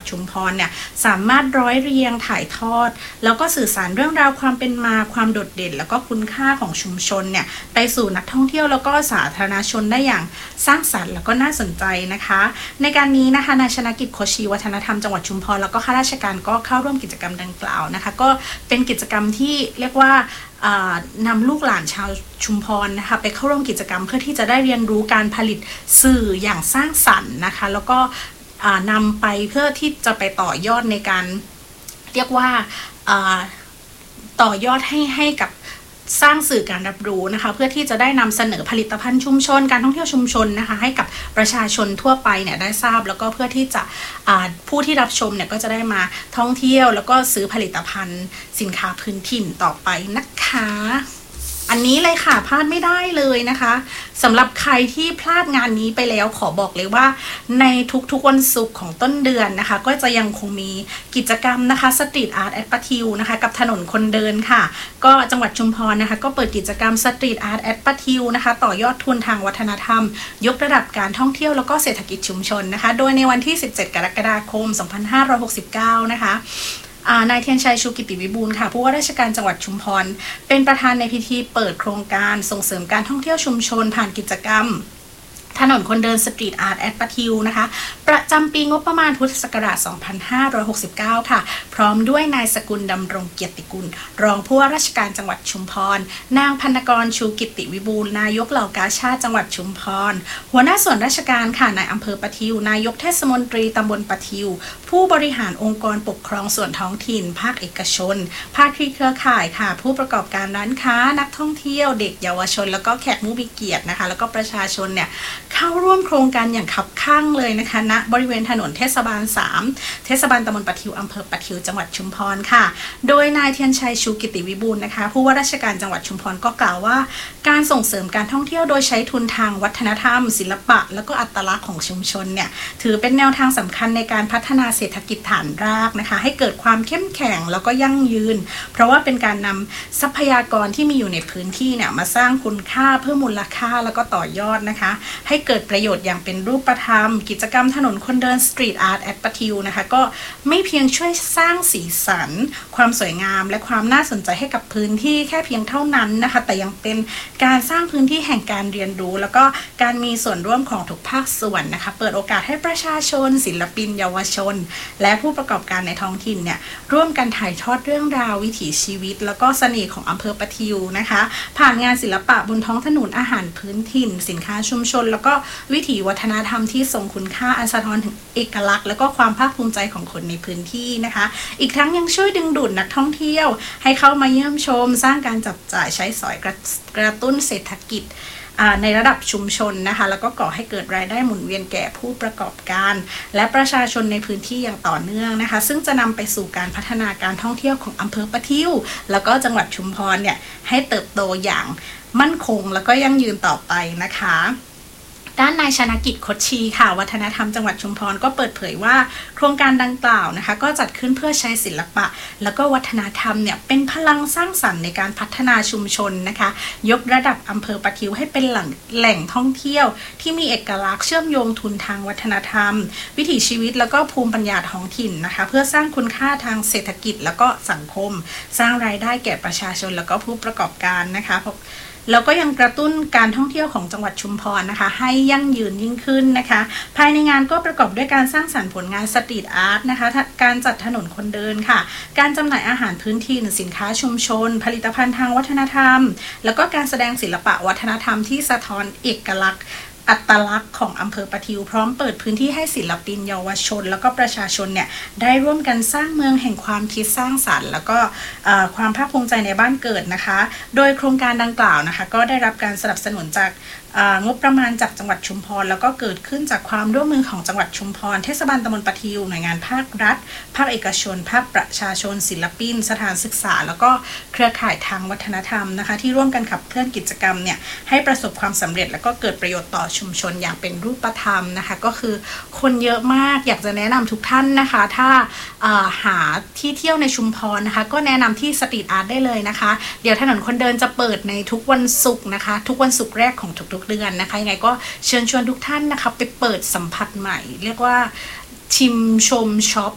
ชุมพรเนี่ยสามารถร้อยเรียงถ่ายทอดแล้วก็สื่อสารเรื่องราวความเป็นมาความโดดเด่นแล้วก็คุณค่าของชุมชนเนี่ยไปสู่นักท่องเที่ยวแล้วก็สาธารณชนได้อย่างสร้างสรรค์แล้วก็น่าสนใจนะคะในการนี้นะคะนายชนกิจโคชีวัฒนธรรมจังหวัดชุมพรแล้วก็ข้าราชการก็เข้าร่วมกิจกรรมดังกล่าวนะคะก็เป็นกิจกรรมที่เรียกว่านำลูกหลานชาวชุมพรนะคะไปเข้าร่วมกิจกรรมเพื่อที่จะได้เรียนรู้การผลิตสื่ออย่างสร้างสรรค์นะคะแล้วก็นำไปเพื่อที่จะไปต่อยอดในการเรียกว่าต่อยอดให้กับสร้างสื่อการรับรู้นะคะเพื่อที่จะได้นำเสนอผลิตภัณฑ์ชุมชนการท่องเที่ยวชุมชนนะคะให้กับประชาชนทั่วไปเนี่ยได้ทราบแล้วก็เพื่อที่จะผู้ที่รับชมเนี่ยก็จะได้มาท่องเที่ยวแล้วก็ซื้อผลิตภัณฑ์สินค้าพื้นถิ่นต่อไปนะคะอันนี้เลยค่ะพลาดไม่ได้เลยนะคะสำหรับใครที่พลาดงานนี้ไปแล้วขอบอกเลยว่าในทุกๆวันศุกร์ของต้นเดือนนะคะก็จะยังคงมีกิจกรรมนะคะสตรีทอาร์ตแอดปะทิวนะคะกับถนนคนเดินค่ะก็จังหวัดชุมพรนะคะก็เปิดกิจกรรมสตรีทอาร์ตแอดปะทิวนะคะต่อยอดทุนทางวัฒนธรรมยกระดับการท่องเที่ยวแล้วก็เศรษฐกิจชุมชนนะคะโดยในวันที่17กรกฎาคม2569นะคะนายเทียนชัยชูกิติวิบูลย์ค่ะผู้ว่าราชการจังหวัดชุมพรเป็นประธานในพิธีเปิดโครงการส่งเสริมการท่องเที่ยวชุมชนผ่านกิจกรรมถนนคนเดินสตรีทอาร์ตแอดปะทิวนะคะประจำปีงบประมาณพุทธศักราช2569ค่ะพร้อมด้วยนายสกุลดำรงเกียรติกุลรองผู้ว่าราชการจังหวัดชุมพรนางพันกรชูกิติวิบูลย์นายกเหล่ากาชาดจังหวัดชุมพรหัวหน้าส่วนราชการค่ะนายอำเภอปะทิวนายกเทศมนตรีตำบลปะทิวผู้บริหารองค์กรปกครองส่วนท้องถิ่นภาคเอกชนภาคีเครือข่ายค่ะผู้ประกอบการร้านค้านักท่องเที่ยวเด็กเยาวชนแล้วก็แขกผู้มีเกียรตินะคะแล้วก็ประชาชนเนี่ยเข้าร่วมโครงการอย่างคับคั่งเลยนะคะณบริเวณถนนเทศบาล3เทศบาลตำบลปะทิวอำเภอปะทิวจังหวัดชุมพรค่ะโดยนายเทียนชัยชูกิติวิบูลย์นะคะผู้ว่าราชการจังหวัดชุมพรก็กล่าวว่าการส่งเสริมการท่องเที่ยวโดยใช้ทุนทางวัฒนธรรมศิลปะแล้วก็อัตลักษณ์ของชุมชนเนี่ยถือเป็นแนวทางสำคัญในการพัฒนาเศรษฐกิจฐานรากนะคะให้เกิดความเข้มแข็งแล้วก็ยั่งยืนเพราะว่าเป็นการนำทรัพยากรที่มีอยู่ในพื้นที่เนี่ยมาสร้างคุณค่าเพิ่มมูลค่าแล้วก็ต่อยอดนะคะให้เกิดประโยชน์อย่างเป็นรูปธรรมกิจกรรมถนนคนเดินสตรีทอาร์ตแอดปะทิวนะคะก็ไม่เพียงช่วยสร้างสีสันความสวยงามและความน่าสนใจให้กับพื้นที่แค่เพียงเท่านั้นนะคะแต่ยังเป็นการสร้างพื้นที่แห่งการเรียนรู้แล้วก็การมีส่วนร่วมของทุกภาคส่วนนะคะเปิดโอกาสให้ประชาชนศิลปินเยาวชนและผู้ประกอบการในท้องถิ่นเนี่ยร่วมกันถ่ายทอดเรื่องราววิถีชีวิตแล้วก็เสน่ห์ของอำเภอปะทิวนะคะผ่านงานศิลปะบนท้องถนนอาหารพื้นถิ่นสินค้าชุมชนแล้วก็วิถีวัฒนธรรมที่ทรงคุณค่าอันสะท้อนถึงเอกลักษณ์แล้วก็ความภาคภูมิใจของคนในพื้นที่นะคะอีกทั้งยังช่วยดึงดูดนักท่องเที่ยวให้เข้ามาเยี่ยมชมสร้างการจับจ่ายใช้สอยกระตุ้นเศรษฐกิจในระดับชุมชนนะคะแล้วก็ก่อให้เกิดรายได้หมุนเวียนแก่ผู้ประกอบการและประชาชนในพื้นที่อย่างต่อเนื่องนะคะซึ่งจะนำไปสู่การพัฒนาการท่องเที่ยวของอำเภอปะทิวแล้วก็จังหวัดชุมพรเนี่ยให้เติบโตอย่างมั่นคงแล้วก็ยั่งยืนต่อไปนะคะด้านนายชนกิจคดชีค่ะวัฒนธรรมจังหวัดชุมพรก็เปิดเผยว่าโครงการดังกล่าวนะคะก็จัดขึ้นเพื่อใช้ศิลปะแล้วก็วัฒนธรรมเนี่ยเป็นพลังสร้างสรรค์ในการพัฒนาชุมชนนะคะยกระดับอำเภอปะทิวให้เป็นแหล่งท่องเที่ยวที่มีเอกลักษณ์เชื่อมโยงทุนทางวัฒนธรรมวิถีชีวิตแล้วก็ภูมิปัญญาท้องถิ่นนะคะเพื่อสร้างคุณค่าทางเศรษฐกิจแล้วก็สังคมสร้างรายได้แก่ประชาชนแล้วก็ผู้ประกอบการนะคะแล้วก็ยังกระตุ้นการท่องเที่ยวของจังหวัดชุมพรนะคะให้ยั่งยืนยิ่งขึ้นนะคะภายในงานก็ประกอบด้วยการสร้างสรรค์ผลงานสตรีทอาร์ตนะคะการจัดถนนคนเดินค่ะการจำหน่ายอาหารพื้นถิ่นสินค้าชุมชนผลิตภัณฑ์ทางวัฒนธรรมแล้วก็การแสดงศิลปะวัฒนธรรมที่สะท้อนเอกลักษณ์อัตลักษณ์ของอำเภอปะทิวพร้อมเปิดพื้นที่ให้ศิลปินเยาวชนแล้วก็ประชาชนเนี่ยได้ร่วมกันสร้างเมืองแห่งความคิดสร้างสรรค์แล้วก็ความภาคภูมิใจในบ้านเกิดนะคะโดยโครงการดังกล่าวนะคะก็ได้รับการสนับสนุนจากงบประมาณจากจังหวัดชุมพรแล้วก็เกิดขึ้นจากความร่วมมือของจังหวัดชุมพรเทศบาลตำบลปะทิวหน่วยงานภาครัฐภาคเอกชนภาคประชาชนศิลปินสถานศึกษาแล้วก็เครือข่ายทางวัฒนธรรมนะคะที่ร่วมกันขับเคลื่อนกิจกรรมเนี่ยให้ประสบความสำเร็จแล้วก็เกิดประโยชน์ต่อชุมชนอย่างเป็นรูปธรรมนะคะก็คือคนเยอะมากอยากจะแนะนำทุกท่านนะคะถ้าหาที่เที่ยวในชุมพรนะคะก็แนะนำที่สตรีทอาร์ตได้เลยนะคะเดี๋ยวถนนคนเดินจะเปิดในทุกวันศุกร์นะคะทุกวันศุกร์แรกของทุกๆเดือนนะคะยังไงก็เชิญชวนทุกท่านนะคะไปเปิดสัมผัสใหม่เรียกว่าชิมชมช็อป